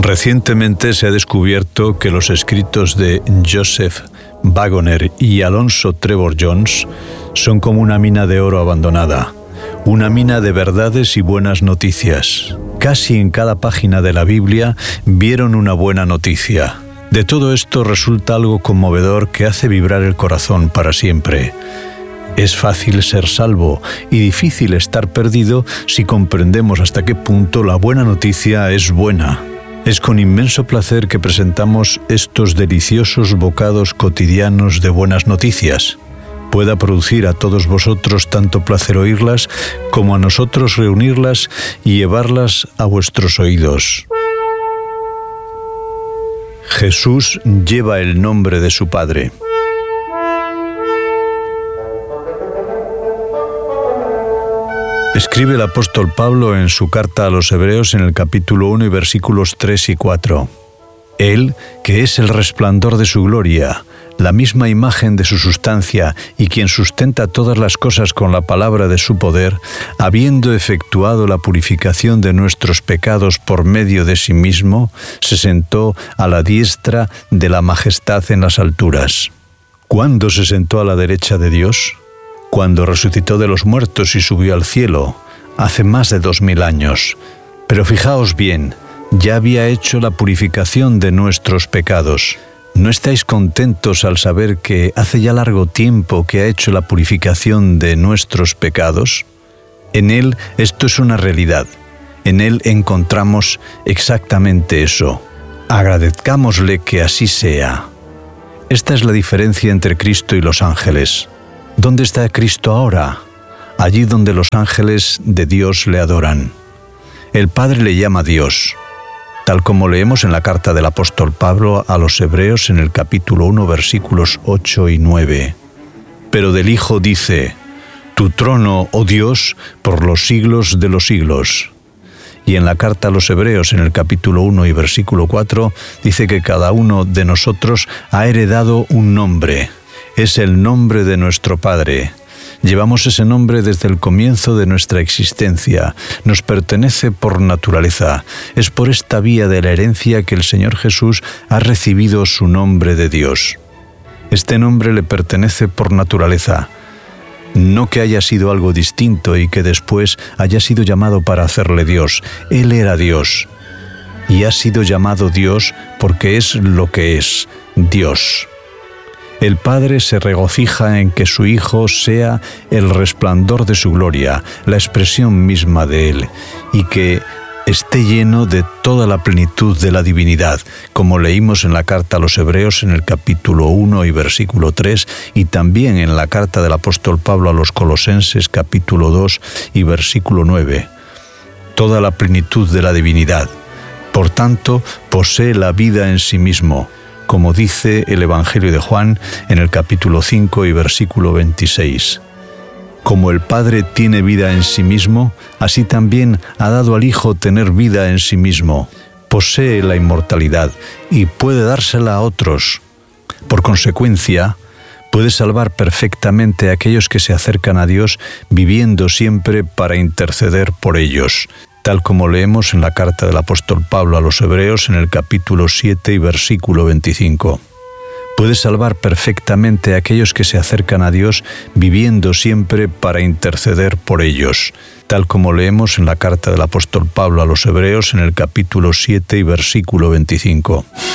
Recientemente se ha descubierto que los escritos de Joseph Wagoner y Alonzo Trevor Jones son como una mina de oro abandonada, una mina de verdades y buenas noticias. Casi en cada página de la Biblia vieron una buena noticia. De todo esto resulta algo conmovedor que hace vibrar el corazón para siempre. Es fácil ser salvo y difícil estar perdido si comprendemos hasta qué punto la buena noticia es buena. Es con inmenso placer que presentamos estos deliciosos bocados cotidianos de buenas noticias. Pueda producir a todos vosotros tanto placer oírlas como a nosotros reunirlas y llevarlas a vuestros oídos. Jesús lleva el nombre de su Padre. Escribe el apóstol Pablo en su carta a los Hebreos en el capítulo 1 y versículos 3 y 4. Él, que es el resplandor de su gloria, la misma imagen de su sustancia y quien sustenta todas las cosas con la palabra de su poder, habiendo efectuado la purificación de nuestros pecados por medio de sí mismo, se sentó a la diestra de la majestad en las alturas. ¿Cuándo se sentó a la derecha de Dios? Cuando resucitó de los muertos y subió al cielo, hace más de 2000 años. Pero fijaos bien, ya había hecho la purificación de nuestros pecados. ¿No estáis contentos al saber que hace ya largo tiempo que ha hecho la purificación de nuestros pecados? En Él esto es una realidad. En Él encontramos exactamente eso. Agradezcámosle que así sea. Esta es la diferencia entre Cristo y los ángeles. ¿Dónde está Cristo ahora? Allí donde los ángeles de Dios le adoran. El Padre le llama Dios, tal como leemos en la carta del apóstol Pablo a los Hebreos en el capítulo 1, versículos 8 y 9. Pero del Hijo dice: Tu trono, oh Dios, por los siglos de los siglos. Y en la carta a los Hebreos en el capítulo 1 y versículo 4 dice que cada uno de nosotros ha heredado un nombre. Es el nombre de nuestro Padre. Llevamos ese nombre desde el comienzo de nuestra existencia. Nos pertenece por naturaleza. Es por esta vía de la herencia que el Señor Jesús ha recibido su nombre de Dios. Este nombre le pertenece por naturaleza. No que haya sido algo distinto y que después haya sido llamado para hacerle Dios. Él era Dios. Y ha sido llamado Dios porque es lo que es, Dios. El Padre se regocija en que su Hijo sea el resplandor de su gloria, la expresión misma de Él, y que esté lleno de toda la plenitud de la divinidad, como leímos en la carta a los Hebreos en el capítulo 1 y versículo 3, y también en la carta del apóstol Pablo a los Colosenses capítulo 2 y versículo 9. Toda la plenitud de la divinidad. Por tanto, posee la vida en sí mismo, como dice el Evangelio de Juan en el capítulo 5 y versículo 26. Como el Padre tiene vida en sí mismo, así también ha dado al Hijo tener vida en sí mismo. Posee la inmortalidad y puede dársela a otros. Por consecuencia, puede salvar perfectamente a aquellos que se acercan a Dios, viviendo siempre para interceder por ellos, tal como leemos en la carta del apóstol Pablo a los Hebreos en el capítulo 7 y versículo 25. Puede salvar perfectamente a aquellos que se acercan a Dios, viviendo siempre para interceder por ellos, tal como leemos en la carta del apóstol Pablo a los Hebreos en el capítulo 7 y versículo 25.